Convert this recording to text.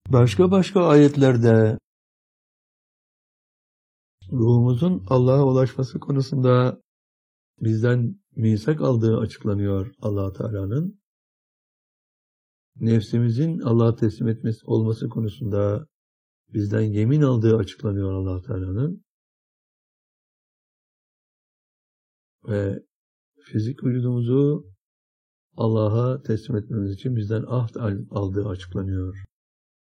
Başka ayetlerde ruhumuzun Allah'a ulaşması konusunda bizden misak aldığı açıklanıyor Allah Teala'nın. Nefsimizin Allah'a teslim etmesi olması konusunda bizden yemin aldığı açıklanıyor Allah Teala'nın. Ve fizik vücudumuzu Allah'a teslim etmemiz için bizden ahd aldığı açıklanıyor.